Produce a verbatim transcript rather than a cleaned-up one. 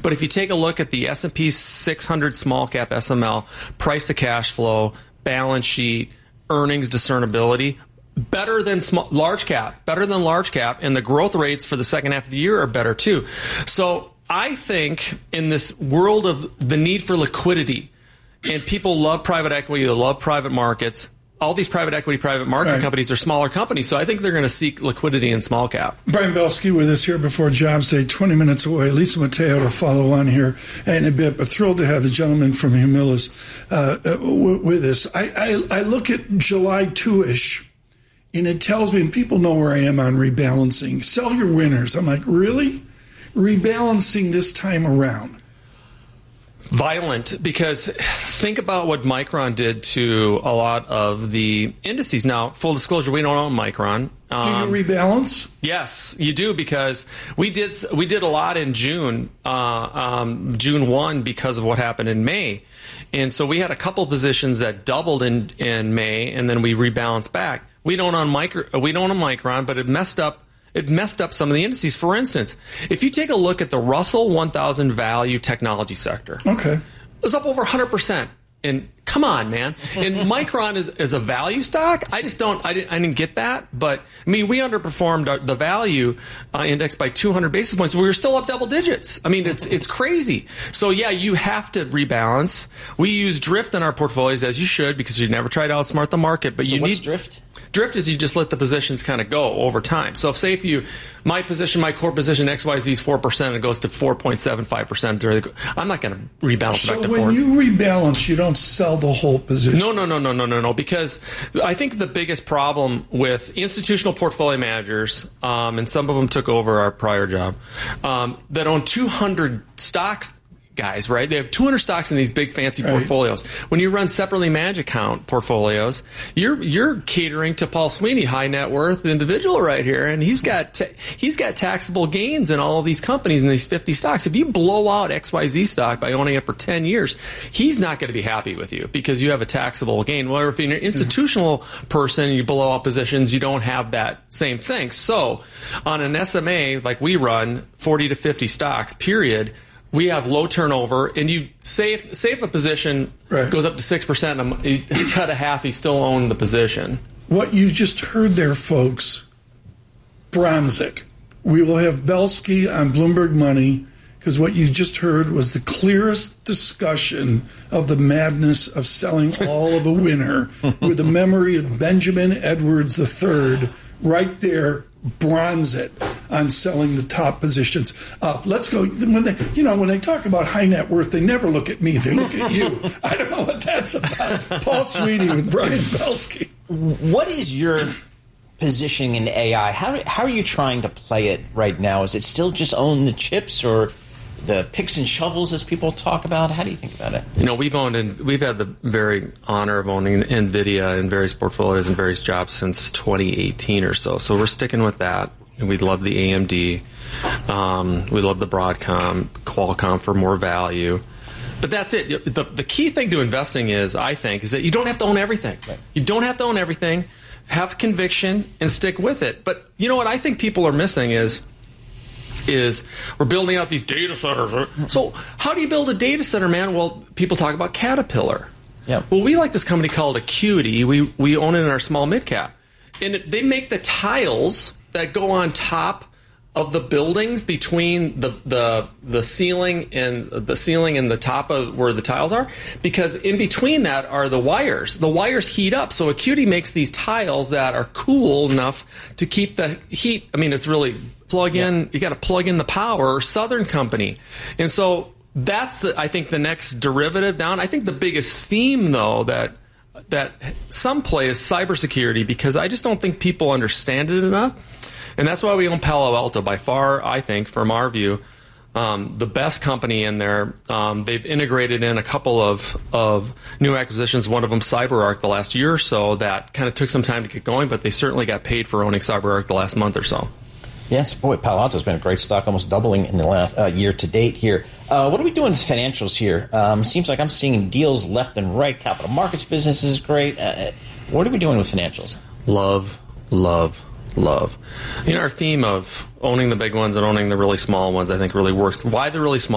But if you take a look at the S and P six hundred small cap S M L, price to cash flow, balance sheet, earnings discernibility, better than small, large cap, better than large cap, and the growth rates for the second half of the year are better too. So I think in this world of the need for liquidity, and people love private equity, they love private markets, all these private equity, private market right. companies are smaller companies, so I think they're going to seek liquidity in small cap. Brian Belsky with us here before Jobs Day, twenty minutes away. Lisa Mateo to follow on here in a bit, but thrilled to have the gentleman from Humulus uh, w- with us. I, I, I look at July second-ish, and it tells me, and people know where I am on rebalancing, sell your winners. I'm like, really? Rebalancing this time around? Violent, because think about what Micron did to a lot of the indices. Now, full disclosure, we don't own Micron. Um, do you rebalance? Yes, you do, because we did we did a lot in June, uh, um, June first, because of what happened in May. And so we had a couple positions that doubled in, in May, and then we rebalanced back. We don't own micro, we don't own Micron, but it messed up It messed up some of the indices. For instance, if you take a look at the Russell one thousand value technology sector, okay, it was up over one hundred percent. And come on, man. And Micron is, is a value stock. I just don't, I didn't, I didn't get that. But, I mean, we underperformed our, the value uh, index by two hundred basis points. We were still up double digits. I mean, it's it's crazy. So, yeah, you have to rebalance. We use drift in our portfolios, as you should, because you never try to outsmart the market. But so you what's need drift? Drift is you just let the positions kind of go over time. So, if, say if you, my position, my core position, X Y Z is four percent, and it goes to four point seven five percent. I'm not going to rebalance so back to four. So when you rebalance, you don't sell the whole position? No, no, no, no, no, no, no. Because I think the biggest problem with institutional portfolio managers, um, and some of them took over our prior job, um, that own two hundred stocks, guys, right? They have two hundred stocks in these big fancy right. portfolios. When you run separately managed account portfolios, you're you're catering to Paul Sweeney, high net worth individual right here, and he's got ta- he's got taxable gains in all of these companies in these fifty stocks. If you blow out X Y Z stock by owning it for ten years, he's not going to be happy with you because you have a taxable gain. Well, if you're an institutional person and you blow out positions, you don't have that same thing. So on an S M A like we run, forty to fifty stocks, period, we have low turnover, and you say if, say if a position right. goes up to six percent, and you cut a half, you still own the position. What you just heard there, folks, bronze it. We will have Belsky on Bloomberg Money, because what you just heard was the clearest discussion of the madness of selling all of a winner with the memory of Benjamin Edwards the third right there. Bronze it on selling the top positions up. Let's go. When they, you know, when they talk about high net worth, they never look at me. They look at you. I don't know what that's about. Paul Sweeney with Brian Belsky. What is your positioning in A I? How how are you trying to play it right now? Is it still just own the chips, or the picks and shovels, as people talk about? How do you think about it? You know, we've owned and we've had the very honor of owning NVIDIA in various portfolios and various jobs since twenty eighteen or so. So we're sticking with that. And we love the A M D. Um, we love the Broadcom, Qualcomm for more value. But that's it. The, the key thing to investing is, I think, is that you don't have to own everything. Right. You don't have to own everything. Have conviction and stick with it. But you know what I think people are missing is, is we're building out these data centers. So how do you build a data center, man? Well, people talk about Caterpillar. Yeah. Well, we like this company called Acuity. We we own it in our small mid cap. And it, they make the tiles that go on top of the buildings between the the the ceiling and the ceiling and the top of where the tiles are, because in between that are the wires. The wires heat up, so Acuity makes these tiles that are cool enough to keep the heat. I mean, it's really plug in. Yeah. You got to plug in the power. Southern Company, and so that's the I think the next derivative down. I think the biggest theme though that that some play is cybersecurity, because I just don't think people understand it enough. And that's why we own Palo Alto. By far, I think, from our view, um, the best company in there. Um, they've integrated in a couple of, of new acquisitions, one of them CyberArk the last year or so, that kind of took some time to get going, but they certainly got paid for owning CyberArk the last month or so. Yes, boy, Palo Alto's been a great stock, almost doubling in the last uh, year to date here. Uh, what are we doing with financials here? Um, seems like I'm seeing deals left and right. Capital markets business is great. Uh, what are we doing with financials? Love, love, love. You know, our theme of owning the big ones and owning the really small ones, I think, really works. Why the really small?